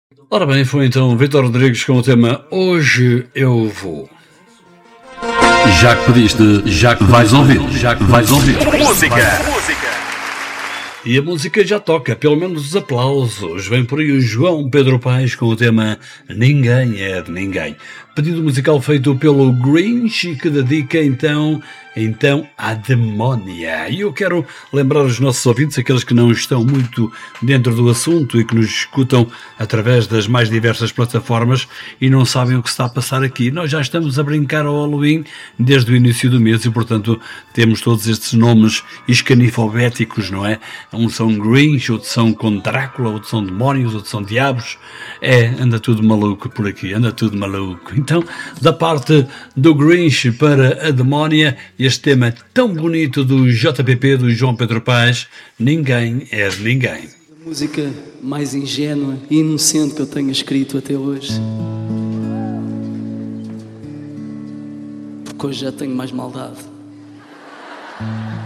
Ora bem, foi então Vitor Rodrigues com o tema Hoje Eu Vou. Já que pediste, já que vais ouvir, já que vais ouvir. Música. E a música já toca, pelo menos os aplausos. Vem por aí o João Pedro Paes com o tema Ninguém é de Ninguém. Pedido musical feito pelo Grinch que dedica então à demónia. E eu quero lembrar os nossos ouvintes, aqueles que não estão muito dentro do assunto e que nos escutam através das mais diversas plataformas e não sabem o que está a passar aqui. Nós já estamos a brincar ao Halloween desde o início do mês e, portanto, temos todos estes nomes escanifobéticos, não é? Uns são Grinch, outros são com Drácula, outros são demónios, outros são diabos. Anda tudo maluco por aqui, anda tudo maluco. Então, da parte do Grinch para a demónia, este tema tão bonito do JPP, do João Pedro Paes, Ninguém é de Ninguém. A música mais ingênua e inocente que eu tenho escrito até hoje. Porque hoje já tenho mais maldade.